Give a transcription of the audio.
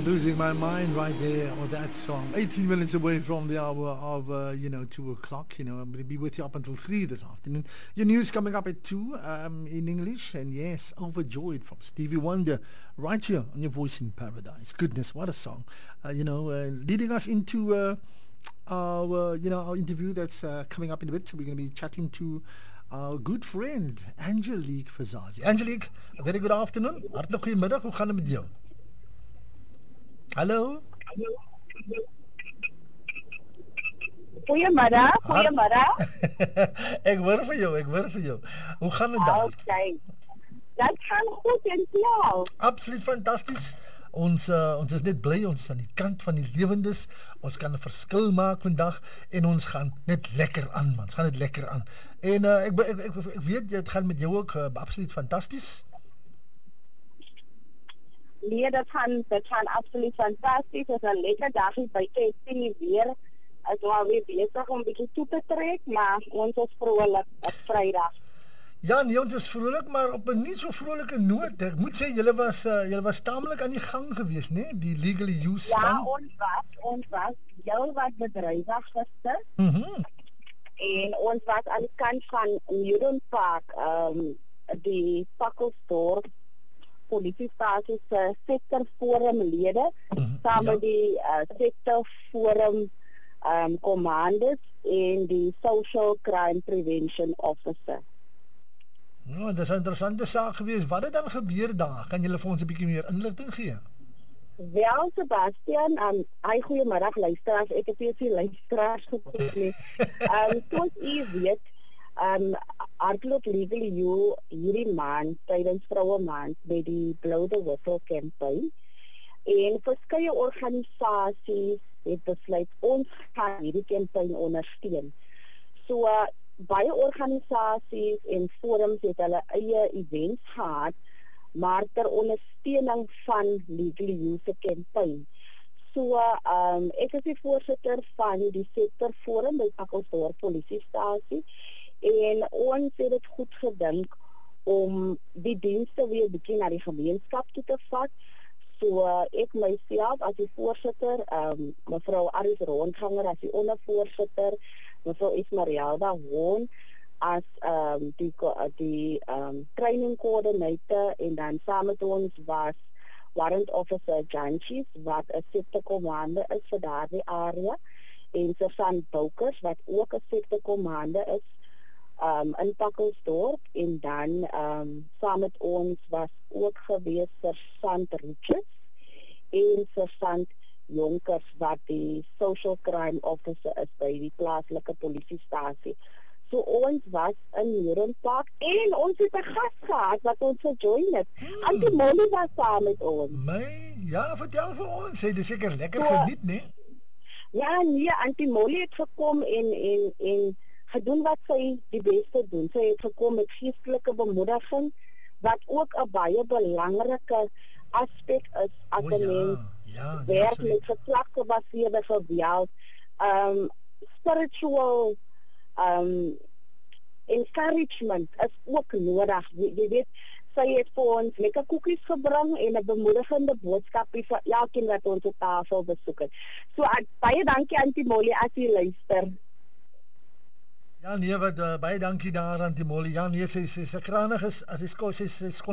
Losing My Mind right there, or that song. 18 minutes away from the hour of, 2 o'clock. I'm going to be with you up until 3 this afternoon. Your news coming up at 2 in English. And yes, Overjoyed from Stevie Wonder right here on Your Voice in Paradise. Goodness, what a song. Leading us into our interview that's coming up in a bit. We're going to be chatting to our good friend, Angelique Fazazi. Angelique, a very good afternoon. Hartelijk goedemiddag. Hoe gaan het met jou? Hallo? Goeiemiddag. Ek hoor vir jou. Hoe gaan dit daar? Okay. Dat gaan goed en jou. Absoluut fantasties. Ons is net bly, ons is aan die kant van die lewendes. Ons kan 'n verskil maak vandag en ons gaan net lekker aan, man. Ons gaan net lekker aan. En ek weet dit gaan met jou ook absoluut fantasties. Nee, dat gaan absoluut fantastisch. Het is een lekker dagje buiten. Ik zie niet weer. Het is wel weer bezig om een beetje toe te trekken, maar ons is vrolijk op vrijdag. Ja, nee, ons is vrolijk, maar op een niet zo vrolijke noot. Ik moet zeggen, jullie was tamelijk aan die gang geweest, nee? Die Legally Use span. Ja, ons was heel wat bedrijvig gister. En ons was aan de kant van Murenpark, die Pakkelsdorp politiestasie se sektorforumlede saam met die sektorforum commanders en die Social Crime Prevention Officer. Nou, dit is 'n interessante saak geweest. Wat het dan gebeur daar? Kan julle vir ons 'n bietjie meer inligting gee? Wel, Sebastian, goeiemiddag luisteraars. Ek het hier die luisteraars gekoop nie. Soos u weet, hardloop Legally You hierdie maand tydens Vroue Maand by die Blow the Whistle campaign. En verskeie organisasies het besluit ons gaan hierdie campaign ondersteun. So baie organisasies en forums het hulle eie events gehad, maar ter ondersteuning van Legally You se campaign. So ek is die voorsitter van die sektorforum by Pakkelsdorp polisiestasie. En ons het dit goed gedink om die dienste weer bietjie na die gemeenskap toe te vat. So ek myself as die voorsitter, mevrou Aris Rondganger as die ondervoorsitter, mevrou Ismarielda Hoon as die training coördinator en dan saam met ons was Warrant Officer Janchis wat 'n sektorkommander is vir daardie area en Sergeant Boukers wat ook 'n sektorkommander is in Pakkelsdorp en dan saam met ons was ook gewees Sergeant Richards en Sergeant Jonkers wat die Social Crime Officer is by die plaaslike polisiestasie. So ons was in Murenpark en ons het 'n gas gehad wat ons gejoin het. Auntie Molly was saam met ons. Ja, vertel vir ons. Sy het seker lekker geniet, né? Ja, nee, Auntie Molly het gekom en gedoen wat sy die beste doen. Sy het gekom met geestelike bemoediging wat ook 'n baie belangrike aspek is as 'n mens werk met geslaggebaseerde geweld. Spiritual encouragement is ook nodig. Jy weet, sy het vir ons lekker koekies gebring en 'n bemoedigende boodskapie vir elkeen wat ons op tafel besoek het. So baie dankie Auntie Molly as jy luister. Ja, nee, baie dankie daar aan die Molly. Ja, nee, sy is 'n kranig is as sy